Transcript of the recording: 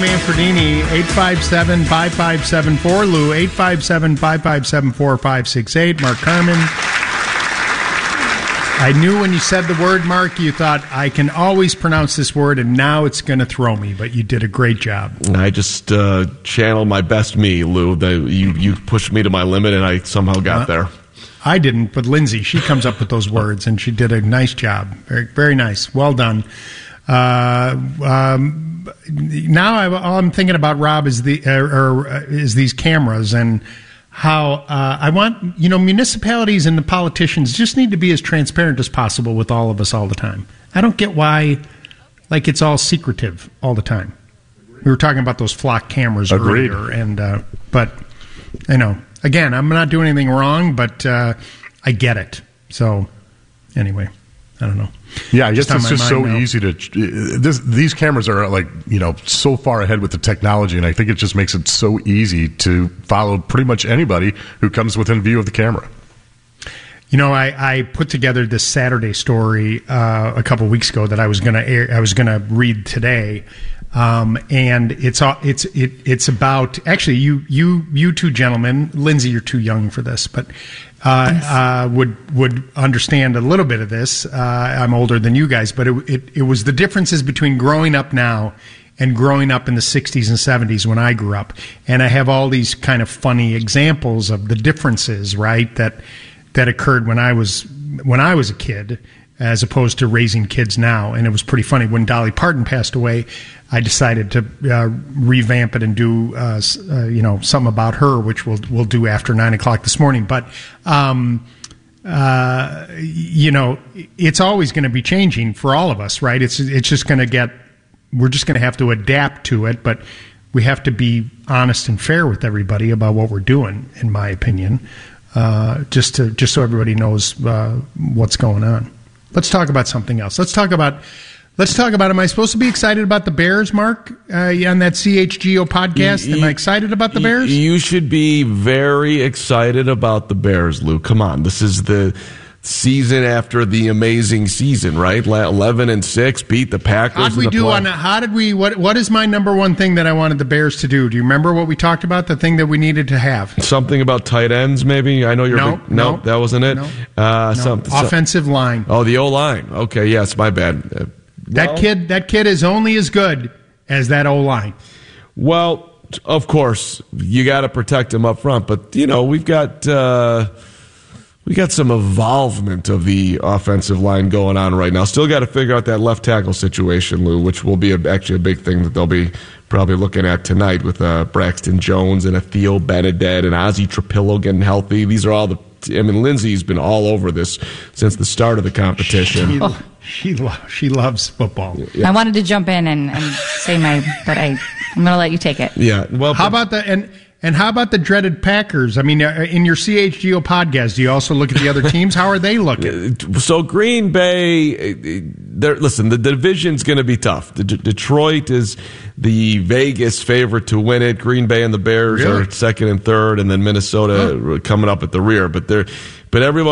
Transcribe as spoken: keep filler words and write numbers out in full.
Manfredini, eight five seven, five five seven four. Lou, eight five seven, five five seven four, five six eight. Mark Carmen. I knew when you said the word, Mark, you thought, I can always pronounce this word, and now it's going to throw me, but you did a great job. I just uh, channeled my best me, Lou. The, you, you pushed me to my limit, and I somehow got uh, there. I didn't, but Lindsay, she comes up with those words, and she did a nice job. Very, very nice. Well done. Uh, um, now I, all I'm thinking about, Rob, is the uh, or uh, is these cameras and how uh, I want, you know, municipalities and the politicians just need to be as transparent as possible with all of us all the time. I don't get why, like, it's all secretive all the time. We were talking about those flock cameras Agreed. earlier, and uh, but you know, again, I'm not doing anything wrong, but uh, I get it. So anyway, I don't know. Yeah, I guess Just on it's my just so mind now. easy to. This, these cameras are like, you know, so far ahead with the technology, and I think it just makes it so easy to follow pretty much anybody who comes within view of the camera. You know, I, I put together this Saturday story uh, a couple weeks ago that I was going to air. I was going to read today, um, and it's all it's it, it's about actually you you you two gentlemen, Lindsay, you're too young for this, but. Uh, uh, would would understand a little bit of this. Uh, I'm older than you guys, but it, it it was the differences between growing up now and growing up in the sixties and seventies when I grew up. And I have all these kind of funny examples of the differences, right, that that occurred when I was when I was a kid, as opposed to raising kids now. And it was pretty funny. When Dolly Parton passed away, I decided to uh, revamp it and do, uh, uh, you know, something about her, which we'll we'll do after nine o'clock this morning. But, um, uh, you know, it's always going to be changing for all of us, right? It's it's just going to get, we're just going to have to adapt to it. But we have to be honest and fair with everybody about what we're doing, in my opinion, uh, just to just so everybody knows uh, what's going on. Let's talk about something else. Let's talk about. Let's talk about, am I supposed to be excited about the Bears, Mark, uh, on that C H G O podcast? You, am I excited about the Bears? You should be very excited about the Bears, Lou. Come on. This is the season after the amazing season, right? eleven and six, beat the Packers. How did we in the do play- on how did we, what, what is my number one thing that I wanted the Bears to do? Do you remember what we talked about, the thing that we needed to have? Something about tight ends, maybe? I know you're No, big, no, no, that wasn't it? No, uh, no. Some, Offensive some, line. Oh, the O-line. Okay, yes, my bad. Uh, That well, kid, that kid is only as good as that O-line. Well, of course, you got to protect him up front, but you know we've got uh, we got some evolvement of the offensive line going on right now. Still got to figure out that left tackle situation, Lou, which will be a, actually a big thing that they'll be probably looking at tonight with uh, Braxton Jones and a Theo Benedette and Ozzie Trapillo getting healthy. These are all the. I mean, Lindsay's been all over this since the start of the competition. She, oh. she, lo- she loves football. Yeah. I wanted to jump in and, and say my, but I, I'm going to let you take it. Yeah. Well, how about the and and how about the dreaded Packers? I mean, in your C H G O podcast, do you also look at the other teams? How are they looking? So Green Bay, they're, listen, the division's going to be tough. The, D- Detroit is the Vegas favorite to win it. Green Bay and the Bears really? are second and third, and then Minnesota huh. coming up at the rear. But they're, but everyone.